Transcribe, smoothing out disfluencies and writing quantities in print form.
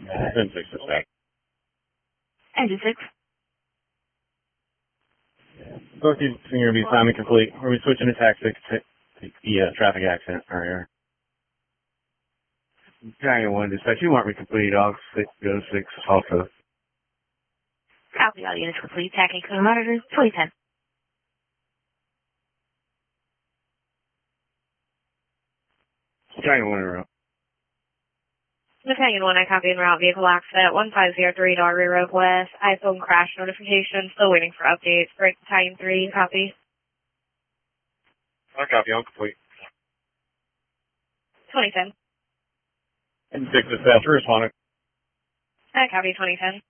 Then 6 is back. Engine 6. Both these are going to be assignment complete. We're going to be switching to TAC 6 to the traffic accident earlier. Battalion 1, dispatch, you want me complete, Aux 6, go 6, also. Copy, all units complete. Tacking code monitor 2010. Battalion 1 in a row. Battalion 1, I copy en route. Vehicle accident 1503 Doggery Road West. iPhone crash notification. Still waiting for updates. Break Battalion 3, copy. I copy, I'm complete. 2010. And 6 dispatch, responding. I copy 2010.